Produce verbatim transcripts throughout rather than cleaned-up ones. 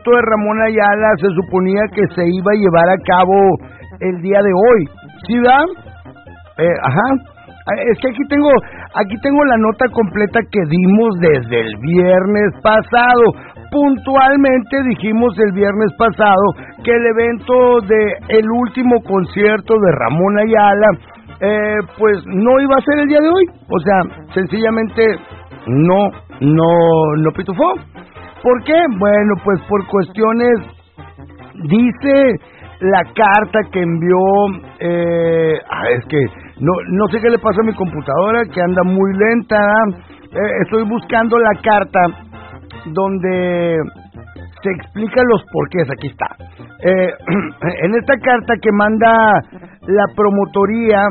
de Ramón Ayala se suponía que se iba a llevar a cabo el día de hoy, ¿sí, verdad? Eh, ajá, es que aquí tengo, aquí tengo la nota completa que dimos desde el viernes pasado. Puntualmente dijimos el viernes pasado que el evento de el último concierto de Ramón Ayala, eh, pues no iba a ser el día de hoy, o sea, sencillamente no, no, no pitufó. ¿Por qué? Bueno, pues por cuestiones, dice la carta que envió, eh, ah, es que no, no sé qué le pasa a mi computadora, que anda muy lenta, eh, estoy buscando la carta donde se explican los porqués, aquí está. Eh, en esta carta que manda la promotoría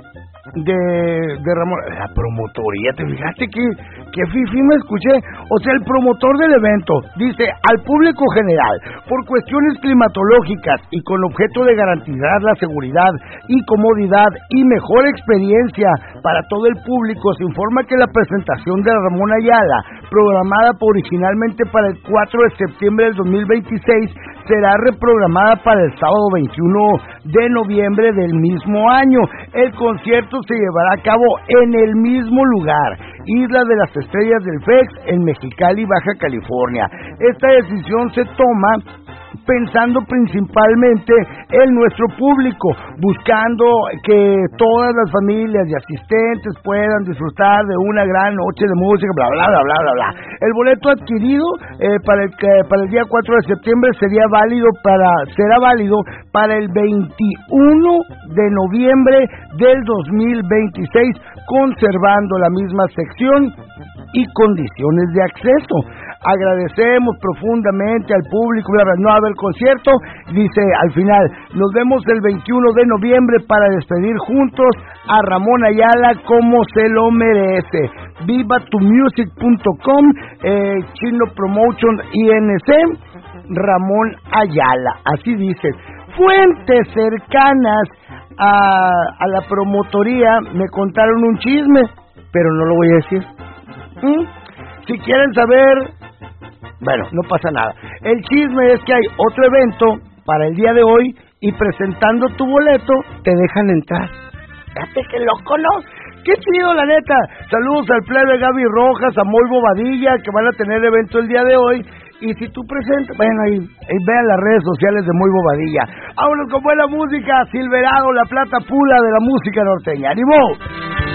de, de Ramón, la promotoría, te fijaste que, que fifi me escuché, o sea, el promotor del evento dice al público general, por cuestiones climatológicas y con objeto de garantizar la seguridad y comodidad y mejor experiencia para todo el público, se informa que la presentación de Ramón Ayala, programada originalmente para el cuatro de septiembre del dos mil veintiséis, será reprogramada para el sábado veintiuno de noviembre del mismo año. El concierto se llevará a cabo en el mismo lugar, Isla de las Estrellas del F E X, en Mexicali, Baja California. Esta decisión se toma pensando principalmente en nuestro público, buscando que todas las familias y asistentes puedan disfrutar de una gran noche de música, bla, bla, bla, bla, bla, bla. El boleto adquirido eh, para, el, eh, para el día cuatro de septiembre sería válido para, será válido para el veintiuno de noviembre del dos mil veintiséis, conservando la misma sección y condiciones de acceso. Agradecemos profundamente al público, bla, bla, no haber concierto, dice al final, nos vemos el veintiuno de noviembre para despedir juntos a Ramón Ayala como se lo merece. viva tu music punto com, eh, Chino Promotion I N C, Ramón Ayala, así dice. Fuentes cercanas a, a la promotoría me contaron un chisme, pero no lo voy a decir. ¿Mm? Si quieren saber, bueno, no pasa nada. El chisme es que hay otro evento para el día de hoy y presentando tu boleto te dejan entrar. Fíjate que loco, ¿no? Qué chido, la neta. Saludos al plebe Gaby Rojas, a Moy Bobadilla, que van a tener evento el día de hoy. Y si tú presentas, bueno, ahí, ahí vean las redes sociales de Moy Bobadilla. Vámonos con buena música, Silverado, la plata pula de la música norteña. ¡Ánimo!